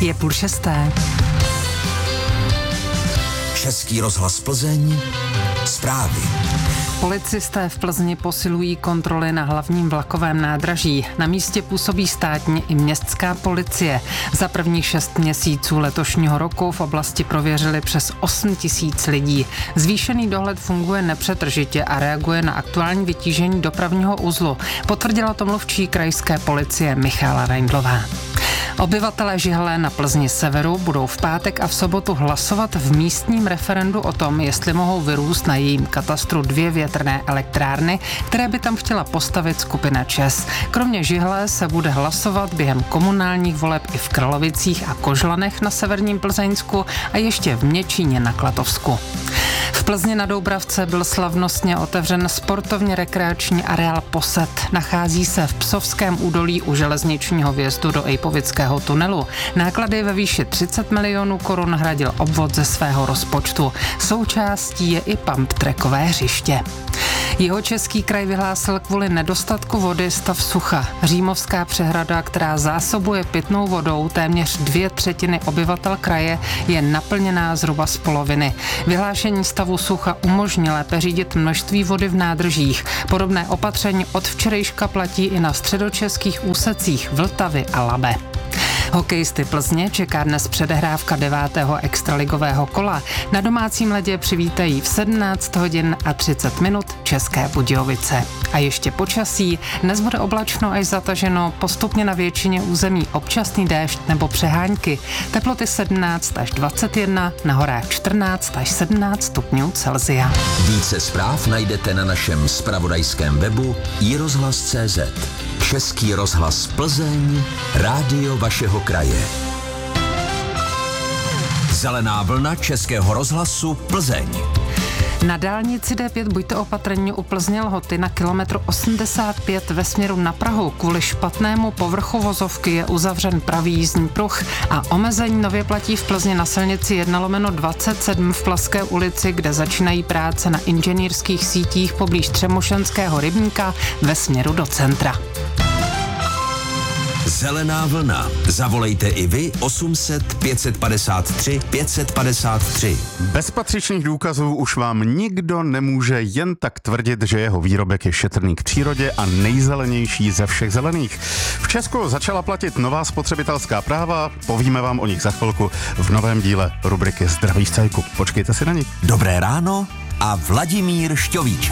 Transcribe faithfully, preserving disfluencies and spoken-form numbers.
Je půl šesté. Český rozhlas Plzeň. Zprávy. Policisté v Plzni posilují kontroly na hlavním vlakovém nádraží. Na místě působí státní i městská policie. Za prvních šest měsíců letošního roku v oblasti prověřili přes osm tisíc lidí. Zvýšený dohled funguje nepřetržitě a reaguje na aktuální vytížení dopravního uzlu. Potvrdila to mluvčí krajské policie Michála Reindlová. Obyvatelé Žihlé na Plzni severu budou v pátek a v sobotu hlasovat v místním referendu o tom, jestli mohou vyrůst na jejím katastru dvě větrné elektrárny, které by tam chtěla postavit skupina ČEZ. Kromě Žihlé se bude hlasovat během komunálních voleb i v Kralovicích a Kožlanech na severním Plzeňsku a ještě v Měčíně na Klatovsku. V Plzni na Doubravce byl slavnostně otevřen sportovně rekreační areál Posed. Nachází se v Psovském údolí u železničního vjezdu do Ejpovického tunelu. Náklady ve výši třicet milionů korun hradil obvod ze svého rozpočtu. Součástí je i pumptrackové hřiště. Jihočeský kraj vyhlásil kvůli nedostatku vody stav sucha. Římovská přehrada, která zásobuje pitnou vodou téměř dvě třetiny obyvatel kraje, je naplněná zhruba z poloviny. Vyhlášení stavu sucha umožní lépe řídit množství vody v nádržích. Podobné opatření od včerejška platí i na středočeských úsecích Vltavy a Labe. Hokejisty Plzně čeká dnes předehrávka devátého extraligového kola. Na domácím ledě přivítají v sedmnáct hodin a třicet minut České Budějovice. A ještě počasí. Dnes bude oblačno až zataženo, postupně na většině území občasný déšť nebo přehánky. Teploty sedmnáct až dvacet jedna, na horách čtrnáct až sedmnáct stupňů Celsia. Více zpráv najdete na našem zpravodajském webu i rozhlas tečka cé zet. Český rozhlas Plzeň, rádio vašeho kraje. Zelená vlna Českého rozhlasu Plzeň. Na dálnici dé pět buďte opatrní u Plzně Lhoty na kilometru osmdesát pět ve směru na Prahu. Kvůli špatnému povrchu vozovky je uzavřen pravý jízdní pruh a omezení nově platí v Plzni na silnici jedna lomeno dvacet sedm v Plaské ulici, kde začínají práce na inženýrských sítích poblíž Třemošenského rybníka ve směru do centra. Zelená vlna. Zavolejte i vy osm set pět set padesát tři pět set padesát tři. Bez patřičných důkazů už vám nikdo nemůže jen tak tvrdit, že jeho výrobek je šetrný k přírodě a nejzelenější ze všech zelených. V Česku začala platit nová spotřebitelská práva, povíme vám o nich za chvilku v novém díle rubriky Zdraví v cajku. Počkejte si na ní. Dobré ráno a Vladimír Šťovíček.